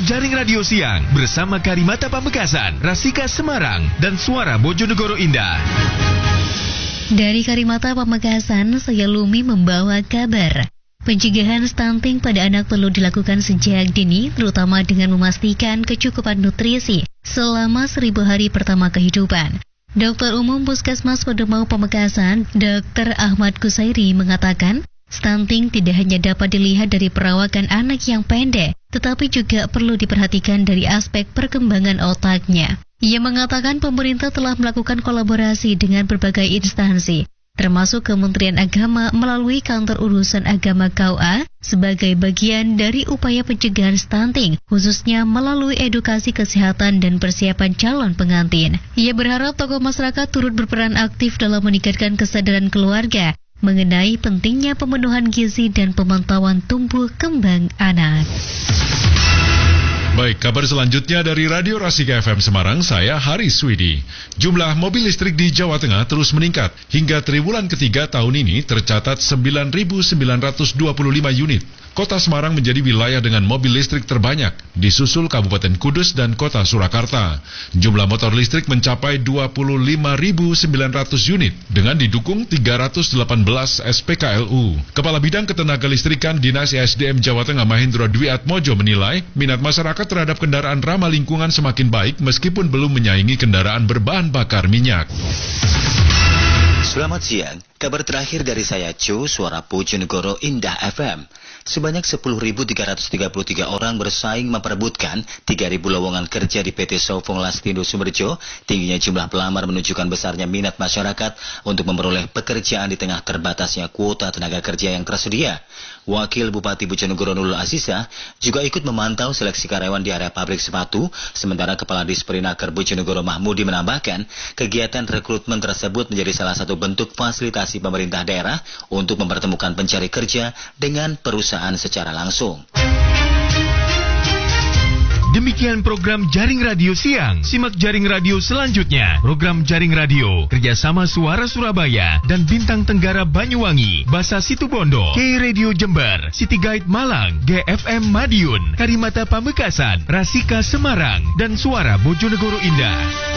Jaring Radio Siang bersama Karimata Pamekasan, Rasika Semarang, dan Suara Bojonegoro Indah. Dari Karimata Pamekasan, saya Lumi membawa kabar. Pencegahan stunting pada anak perlu dilakukan sejak dini, terutama dengan memastikan kecukupan nutrisi selama 1000 hari pertama kehidupan. Dokter Umum Puskesmas Podemau Pamekasan, Dr. Ahmad Kusairi mengatakan, stunting tidak hanya dapat dilihat dari perawakan anak yang pendek, tetapi juga perlu diperhatikan dari aspek perkembangan otaknya. Ia mengatakan pemerintah telah melakukan kolaborasi dengan berbagai instansi, termasuk Kementerian Agama melalui Kantor Urusan Agama KUA sebagai bagian dari upaya pencegahan stunting, khususnya melalui edukasi kesehatan dan persiapan calon pengantin. Ia berharap tokoh masyarakat turut berperan aktif dalam meningkatkan kesadaran keluarga mengenai pentingnya pemenuhan gizi dan pemantauan tumbuh kembang anak. Baik, kabar selanjutnya dari Radio Rasika FM Semarang, saya Haris Widi. Jumlah mobil listrik di Jawa Tengah terus meningkat. Hingga triwulan ketiga tahun ini tercatat 9.925 unit. Kota Semarang menjadi wilayah dengan mobil listrik terbanyak, disusul Kabupaten Kudus dan Kota Surakarta. Jumlah motor listrik mencapai 25.900 unit, dengan didukung 318 SPKLU. Kepala Bidang Ketenaga Listrikan Dinas ESDM Jawa Tengah Mahendra Dwi Atmojo menilai, minat masyarakat terhadap kendaraan ramah lingkungan semakin baik meskipun belum menyaingi kendaraan berbahan bakar minyak. Selamat siang, kabar terakhir dari saya Cu, Suara Bojonegoro Indah FM. Sebanyak 10.333 orang bersaing memperebutkan 3.000 lowongan kerja di PT Sofong Lastindo Sumberjo. Tingginya jumlah pelamar menunjukkan besarnya minat masyarakat untuk memperoleh pekerjaan di tengah terbatasnya kuota tenaga kerja yang tersedia. Wakil Bupati Bojonegoro Nurul Aziza juga ikut memantau seleksi karyawan di area pabrik sepatu, sementara Kepala Disperinaker Bojonegoro Mahmudi menambahkan, kegiatan rekrutmen tersebut menjadi salah satu bentuk fasilitasi pemerintah daerah untuk mempertemukan pencari kerja dengan perusahaan secara langsung. Demikian program Jaring Radio Siang. Simak Jaring Radio selanjutnya. Program Jaring Radio kerjasama Suara Surabaya dan Bintang Tenggara Banyuwangi, Basa Situbondo, K Radio Jember, City Guide Malang, GFM Madiun, Karimata Pamekasan, Rasika Semarang, dan Suara Bojonegoro Indah.